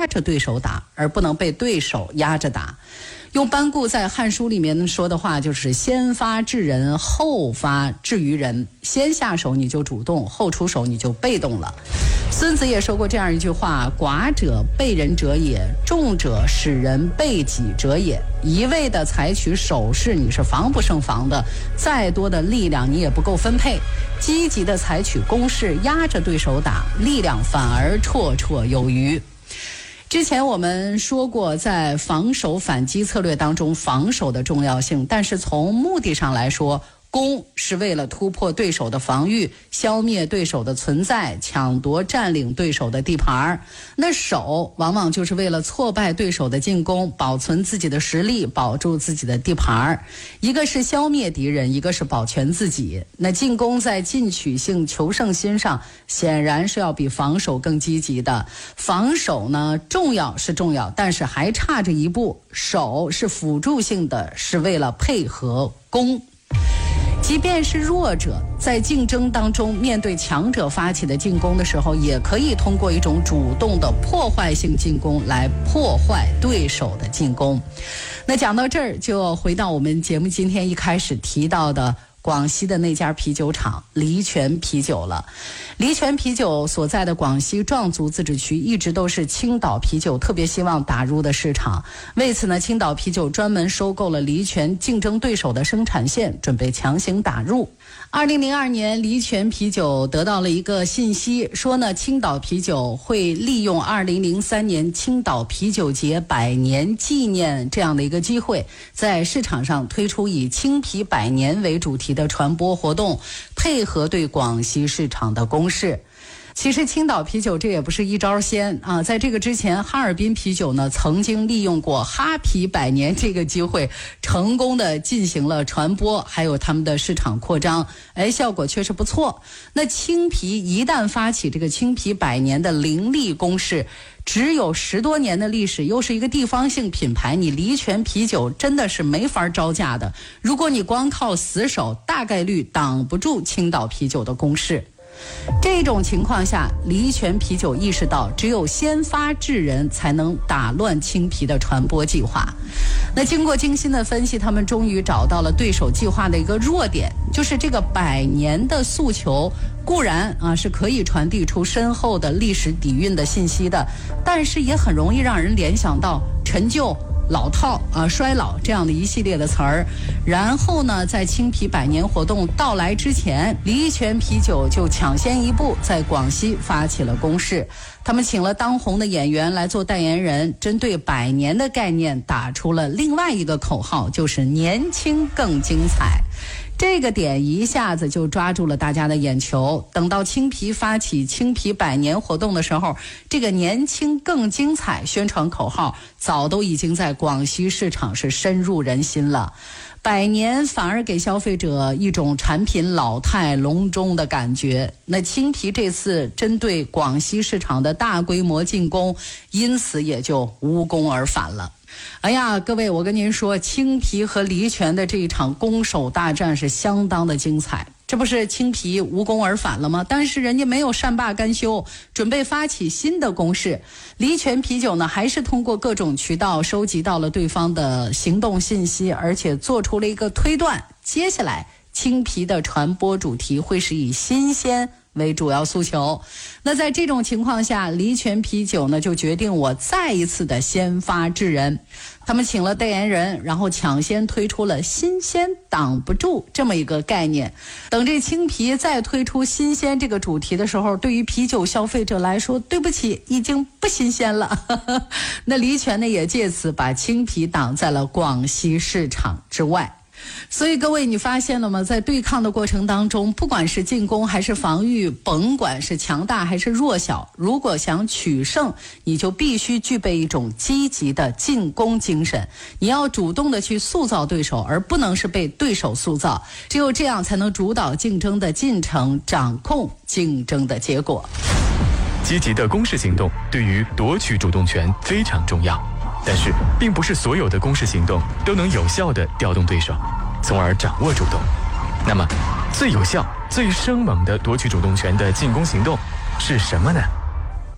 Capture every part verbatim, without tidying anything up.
压着对手打，而不能被对手压着打。用班固在《汉书》里面说的话就是先发制人，后发制于人，先下手你就主动，后出手你就被动了。孙子也说过这样一句话，寡者被人者也，众者使人被己者也。一味的采取守势你是防不胜防的，再多的力量你也不够分配，积极的采取攻势压着对手打，力量反而绰绰有余。之前我们说过，在防守反击策略当中，防守的重要性，但是从目的上来说，攻是为了突破对手的防御，消灭对手的存在，抢夺占领对手的地盘。那守往往就是为了挫败对手的进攻，保存自己的实力，保住自己的地盘。一个是消灭敌人，一个是保全自己。那进攻在进取性、求胜心上显然是要比防守更积极的。防守呢，重要是重要，但是还差着一步，守是辅助性的，是为了配合攻。即便是弱者，在竞争当中面对强者发起的进攻的时候，也可以通过一种主动的破坏性进攻来破坏对手的进攻。那讲到这儿，就回到我们节目今天一开始提到的广西的那家啤酒厂黎泉啤酒了。黎泉啤酒所在的广西壮族自治区一直都是青岛啤酒特别希望打入的市场，为此呢，青岛啤酒专门收购了黎泉竞争对手的生产线，准备强行打入。二零零二年，黎泉啤酒得到了一个信息，说呢，青岛啤酒会利用二零零三年青岛啤酒节百年纪念这样的一个机会，在市场上推出以青啤百年为主题的传播活动，配合对广西市场的攻势。其实青岛啤酒这也不是一招鲜啊，在这个之前，哈尔滨啤酒呢曾经利用过哈啤百年这个机会，成功的进行了传播，还有他们的市场扩张，哎，效果确实不错。那青啤一旦发起这个青啤百年的凌厉攻势，只有十多年的历史，又是一个地方性品牌，你黎泉啤酒真的是没法招架的。如果你光靠死守，大概率挡不住青岛啤酒的攻势。这种情况下，黎泉啤酒意识到只有先发制人才能打乱青啤的传播计划。那经过精心的分析，他们终于找到了对手计划的一个弱点，就是这个百年的诉求固然啊是可以传递出深厚的历史底蕴的信息的，但是也很容易让人联想到陈旧、老套啊、衰老这样的一系列的词儿。然后呢，在青啤百年活动到来之前，黎泉啤酒就抢先一步在广西发起了攻势。他们请了当红的演员来做代言人，针对百年的概念打出了另外一个口号，就是年轻更精彩。这个点一下子就抓住了大家的眼球。等到青啤发起青啤百年活动的时候，这个年轻更精彩宣传口号早都已经在广西市场是深入人心了。百年反而给消费者一种产品老态龙钟的感觉。那青啤这次针对广西市场的大规模进攻，因此也就无功而返了。哎呀，各位，我跟您说，青啤和黎泉的这一场攻守大战是相当的精彩。这不是青啤无功而返了吗？但是人家没有善罢甘休，准备发起新的攻势。黎泉啤酒呢，还是通过各种渠道收集到了对方的行动信息，而且做出了一个推断，接下来青啤的传播主题会是以新鲜为主要诉求。那在这种情况下，黎泉啤酒呢就决定我再一次的先发制人。他们请了代言人，然后抢先推出了新鲜挡不住这么一个概念。等这青啤再推出新鲜这个主题的时候，对于啤酒消费者来说，对不起，已经不新鲜了。那黎泉呢也借此把青啤挡在了广西市场之外。所以各位，你发现了吗？在对抗的过程当中，不管是进攻还是防御，甭管是强大还是弱小，如果想取胜，你就必须具备一种积极的进攻精神。你要主动的去塑造对手，而不能是被对手塑造。只有这样才能主导竞争的进程，掌控竞争的结果。 积极的攻势行动对于夺取主动权非常重要，但是并不是所有的攻势行动都能有效地调动对手，从而掌握主动。那么最有效最生猛的夺取主动权的进攻行动是什么呢？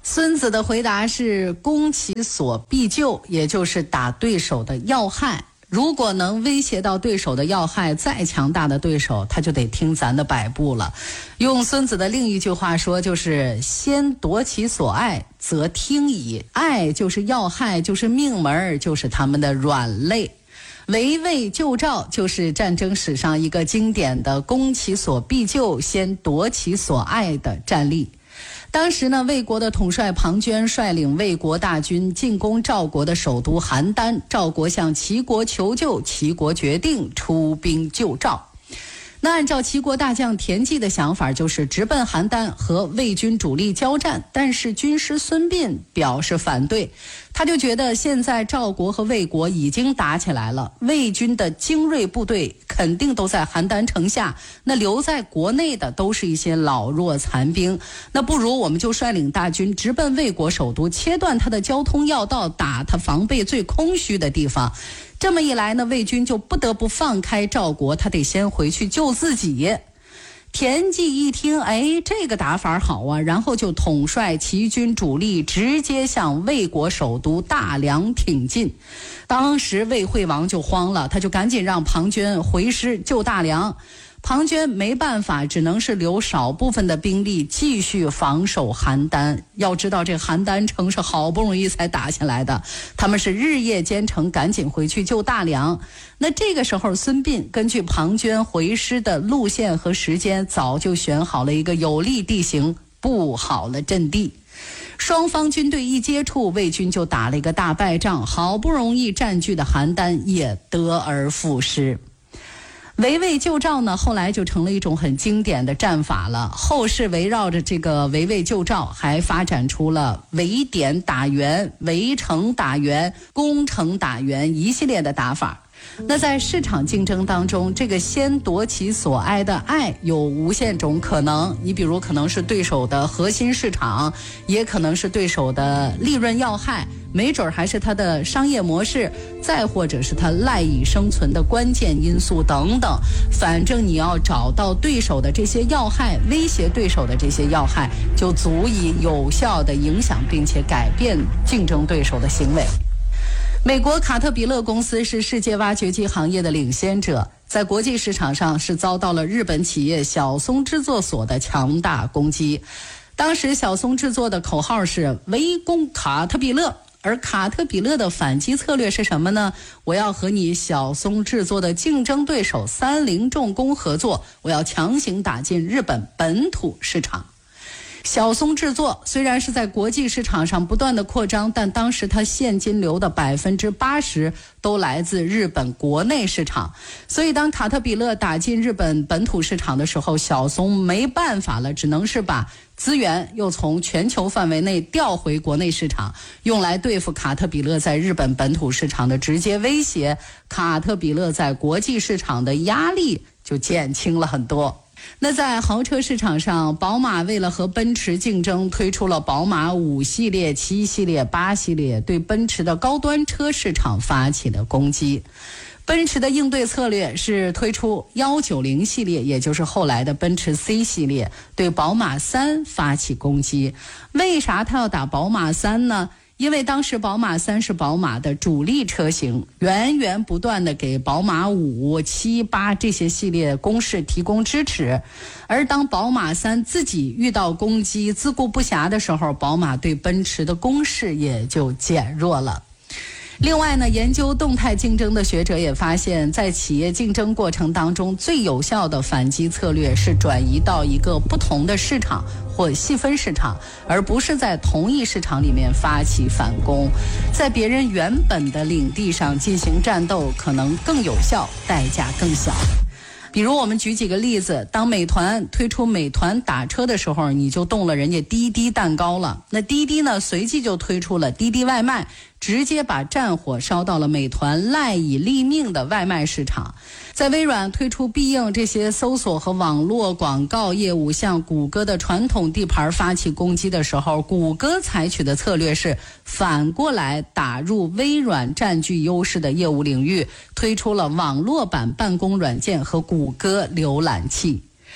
孙子的回答是攻其所必救，也就是打对手的要害。如果能威胁到对手的要害，再强大的对手他就得听咱的摆布了。用孙子的另一句话说，就是先夺其所爱则听矣。爱就是要害，就是命门，就是他们的软肋。围魏救赵就是战争史上一个经典的攻其所必救，先夺其所爱的战例。当时呢，魏国的统帅庞涓率领魏国大军进攻赵国的首都邯郸，赵国向齐国求救，齐国决定出兵救赵。那按照齐国大将田忌的想法，就是直奔邯郸和魏军主力交战，但是军师孙膑表示反对。他就觉得现在赵国和魏国已经打起来了，魏军的精锐部队肯定都在邯郸城下，那留在国内的都是一些老弱残兵，那不如我们就率领大军直奔魏国首都，切断他的交通要道，打他防备最空虚的地方。这么一来呢，魏军就不得不放开赵国，他得先回去救自己。田忌一听，哎，这个打法好啊，然后就统帅齐军主力直接向魏国首都大梁挺进。当时魏惠王就慌了，他就赶紧让庞涓回师救大梁。庞涓没办法，只能是留少部分的兵力继续防守邯郸。要知道这邯郸城是好不容易才打下来的，他们是日夜兼程，赶紧回去救大梁。那这个时候孙膑根据庞涓回师的路线和时间，早就选好了一个有利地形，布好了阵地。双方军队一接触，魏军就打了一个大败仗，好不容易占据的邯郸也得而复失。围魏救赵呢，后来就成了一种很经典的战法了。后世围绕着这个围魏救赵，还发展出了围点打援、围城打援、攻城打援一系列的打法。那在市场竞争当中，这个先夺其所爱的爱有无限种可能。你比如可能是对手的核心市场，也可能是对手的利润要害，没准还是他的商业模式，再或者是他赖以生存的关键因素等等。反正你要找到对手的这些要害，威胁对手的这些要害，就足以有效地影响并且改变竞争对手的行为。美国卡特彼勒公司是世界挖掘机行业的领先者，在国际市场上是遭到了日本企业小松制作所的强大攻击。当时小松制作的口号是围攻卡特彼勒，而卡特彼勒的反击策略是什么呢？我要和你小松制作的竞争对手三菱重工合作，我要强行打进日本本土市场。小松制作虽然是在国际市场上不断的扩张，但当时它现金流的百分之八十都来自日本国内市场，所以当卡特彼勒打进日本本土市场的时候，小松没办法了，只能是把资源又从全球范围内调回国内市场，用来对付卡特彼勒在日本本土市场的直接威胁。卡特彼勒在国际市场的压力就减轻了很多。那在豪车市场上，宝马为了和奔驰竞争，推出了宝马五系列、七系列、八系列，对奔驰的高端车市场发起了攻击。奔驰的应对策略是推出一九零系列，也就是后来的奔驰 C 系列，对宝马三发起攻击。为啥他要打宝马三呢？因为当时宝马三是宝马的主力车型，源源不断的给宝马五、七、八这些系列攻势提供支持，而当宝马三自己遇到攻击自顾不暇的时候，宝马对奔驰的攻势也就减弱了。另外呢，研究动态竞争的学者也发现，在企业竞争过程当中，最有效的反击策略是转移到一个不同的市场或细分市场，而不是在同一市场里面发起反攻。在别人原本的领地上进行战斗，可能更有效，代价更小。比如我们举几个例子，当美团推出美团打车的时候，你就动了人家滴滴蛋糕了。那滴滴呢，随即就推出了滴滴外卖，直接把战火烧到了美团赖以立命的外卖市场。在微软推出必应这些搜索和网络广告业务向谷歌的传统地盘发起攻击的时候，谷歌采取的策略是反过来打入微软占据优势的业务领域，推出了网络版办公软件和谷歌浏览器。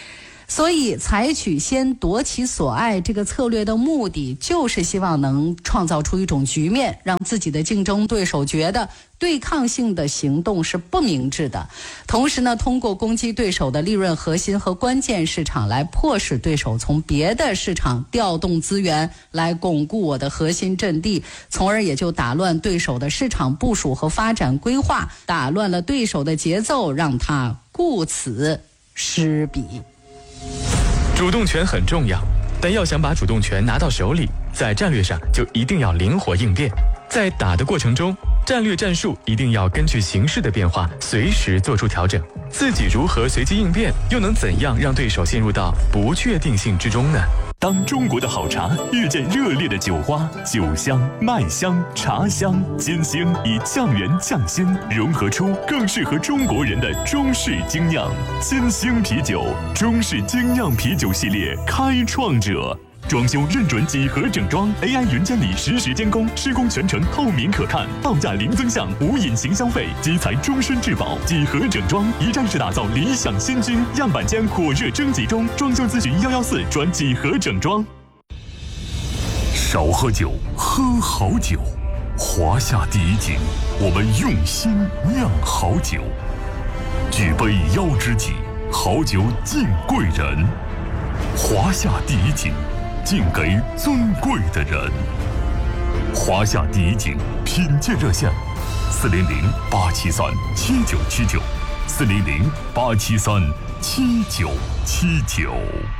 所以采取先夺其所爱这个策略的目的，就是希望能创造出一种局面，让自己的竞争对手觉得对抗性的行动是不明智的，同时呢，通过攻击对手的利润核心和关键市场，来迫使对手从别的市场调动资源来巩固我的核心阵地，从而也就打乱对手的市场部署和发展规划，打乱了对手的节奏，让他顾此失彼。 主动权很重要，但要想把主动权拿到手里，在战略上就一定要灵活应变。在打的过程中，战略战术一定要根据形势的变化随时做出调整。自己如何随机应变，又能怎样让对手陷入到不确定性之中呢？ 当中国的好茶遇见热烈的酒花，酒香、麦香、茶香、金星以降元降辛融合出更适合中国人的中式精酿。金星啤酒，中式精酿啤酒系列开创者。装修认准几何整装 ，A I 云监理实时监工，施工全程透明可看，报价零增项，无隐形消费，基材终身质保。几何整装一站式打造理想新居，样板间火热征集中，装修咨询幺幺四转几何整装。少喝酒，喝好酒。华夏第一井，我们用心酿好酒。举杯邀知己，好酒敬贵人。华夏第一井，敬给尊贵的人。华夏第一井品鉴热线：四零零八七三七九七九，四零零八七三七九七九。